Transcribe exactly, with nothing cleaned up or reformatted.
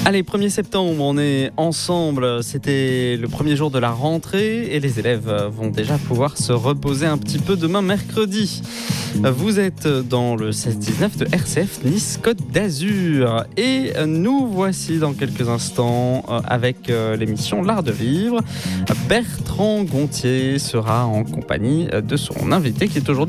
Allez, premier septembre, on est ensemble. C'était le premier jour de la rentrée et les élèves vont déjà pouvoir se reposer un petit peu demain mercredi. Vous êtes dans le seize dix-neuf de R C F Nice Côte d'Azur et nous voici dans quelques instants avec l'émission L'Art de Vivre. Bertrand Gontier sera en compagnie de son invité qui est aujourd'hui